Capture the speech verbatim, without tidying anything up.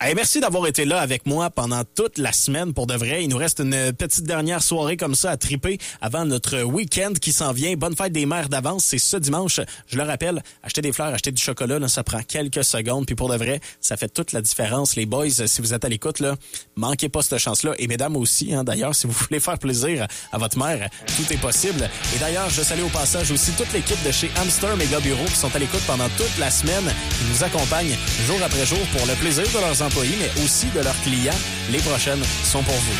Hey, merci d'avoir été là avec moi pendant toute la semaine. Pour de vrai, il nous reste une petite dernière soirée comme ça à triper avant notre week-end qui s'en vient. Bonne fête des mères d'avance, c'est ce dimanche. Je le rappelle, acheter des fleurs, acheter du chocolat, là, ça prend quelques secondes. Puis pour de vrai, ça fait toute la différence. Les boys, si vous êtes à l'écoute, là, manquez pas cette chance-là. Et mesdames aussi, hein, d'ailleurs, si vous voulez faire plaisir à votre mère, tout est possible. Et d'ailleurs, je salue au passage aussi toute l'équipe de chez Hamster Méga Bureau qui sont à l'écoute pendant toute la semaine, qui nous accompagnent jour après jour pour le plaisir de leurs employés, mais aussi de leurs clients. Les prochaines sont pour vous.